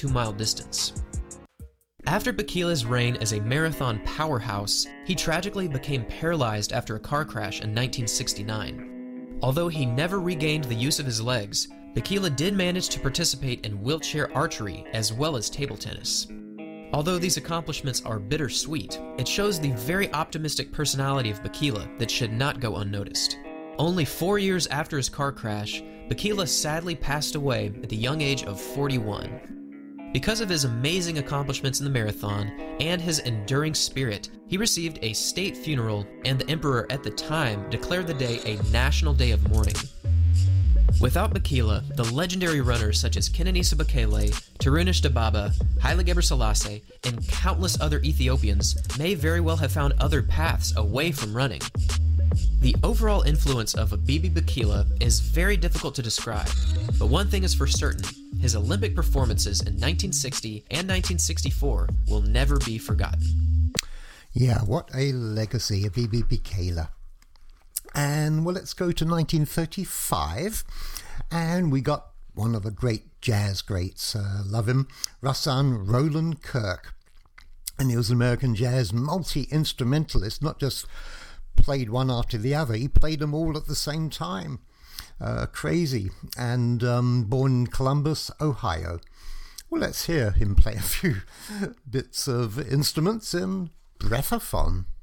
2-mile distance. After Bikila reign as a marathon powerhouse, he tragically became paralyzed after a car crash in 1969. Although he never regained the use of his legs, Bikila did manage to participate in wheelchair archery as well as table tennis. Although these accomplishments are bittersweet, it shows the very optimistic personality of Bikila that should not go unnoticed. Only 4 years after his car crash, Bikila sadly passed away at the young age of 41. Because of his amazing accomplishments in the marathon and his enduring spirit, he received a state funeral, and the emperor at the time declared the day a national day of mourning. Without Bikila, the legendary runners such as Kenenisa Bekele, Tirunesh Dibaba, Haile Gebrselassie, and countless other Ethiopians may very well have found other paths away from running. The overall influence of Abibi Bikila is very difficult to describe, but one thing is for certain: his Olympic performances in 1960 and 1964 will never be forgotten. Yeah, what a legacy, Abibi Bikila. And well, let's go to 1935, and we got one of the great jazz greats, love him, Rahsaan Roland Kirk. And he was an American jazz multi-instrumentalist, not just played one after the other, he played them all at the same time. Crazy. And born in Columbus, Ohio. Well, let's hear him play a few bits of instruments in Breathathon.